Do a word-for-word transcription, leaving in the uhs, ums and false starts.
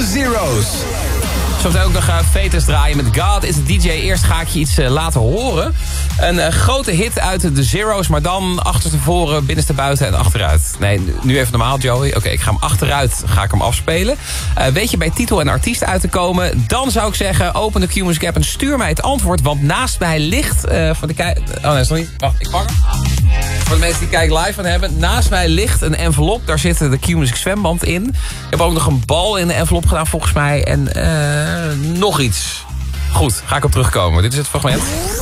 The Zeros. Zometeen ook nog uh, Fetus draaien met God is de D J. Eerst ga ik je iets uh, laten horen. Een uh, grote hit uit de Zeros, maar dan achterstevoren, binnenste buiten en achteruit. Nee, nu even normaal, Joey. Oké, okay, ik ga hem achteruit, ga ik hem afspelen. Uh, weet je bij titel en artiest uit te komen? Dan zou ik zeggen, open de Q-Music app en stuur mij het antwoord. Want naast mij ligt... Uh, voor de kijk... Oh nee, is nog niet. Wacht, ik pak hem. Voor de mensen die Kijk Live van hebben. Naast mij ligt een envelop. Daar zit de Q-Music zwemband in. Ik heb ook nog een bal in de envelop gedaan volgens mij. En uh, nog iets. Goed, ga ik op terugkomen. Dit is het fragment.